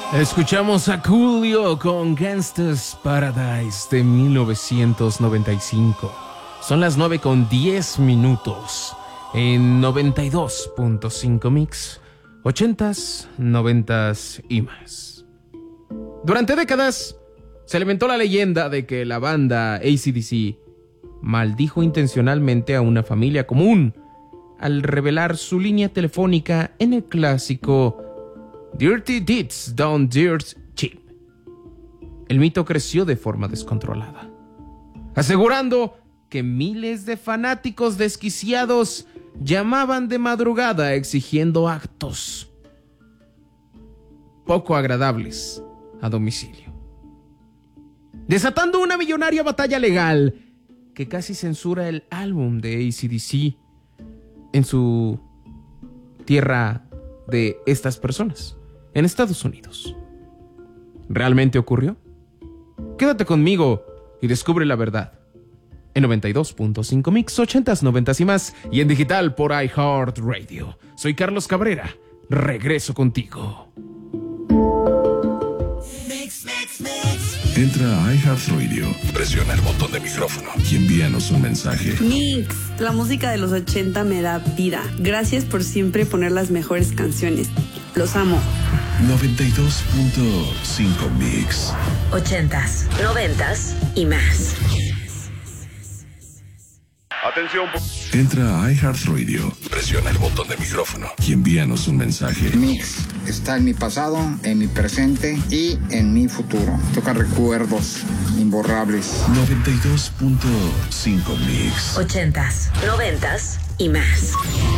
Escuchamos a Coolio con Gangsta's Paradise de 1995. Son las 9:10 en 92.5 Mix, 80s, 90s y más. Durante décadas se alimentó la leyenda de que la banda AC/DC maldijo intencionalmente a una familia común al revelar su línea telefónica en el clásico Dirty Deeds Done Dirt Cheap. El mito creció de forma descontrolada, asegurando que miles de fanáticos desquiciados llamaban de madrugada exigiendo actos poco agradables a domicilio, desatando una millonaria batalla legal que casi censura el álbum de AC/DC en su tierra de estas personas, en Estados Unidos. ¿Realmente ocurrió? Quédate conmigo y descubre la verdad. En 92.5 Mix, 80s, 90s y más, y en digital por iHeartRadio. Soy Carlos Cabrera. Regreso contigo. Entra a iHeartRadio, presiona el botón de micrófono y envíanos un mensaje. Mix, la música de los 80 me da vida. Gracias por siempre poner las mejores canciones. Los amo. 92.5 Mix. 80s, 90s y más. Atención. Entra a iHeartRadio, presiona el botón de micrófono y envíanos un mensaje. Mix está en mi pasado, en mi presente y en mi futuro. Toca recuerdos imborrables. 92.5 Mix. 80s, 90s y más.